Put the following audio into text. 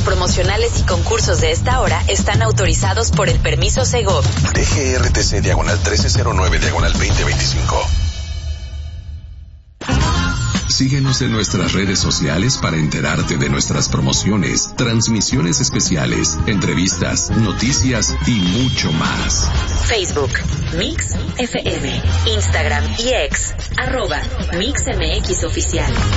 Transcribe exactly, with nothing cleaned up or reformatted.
promocionales y concursos de esta hora están autorizados por el permiso Segov. D G R T C diagonal trece cero nueve diagonal veinte veinticinco. Síguenos en nuestras redes sociales para enterarte de nuestras promociones, transmisiones especiales, entrevistas, noticias y mucho más. Facebook, Mix F M, Instagram y X, arroba Mix M X Oficial.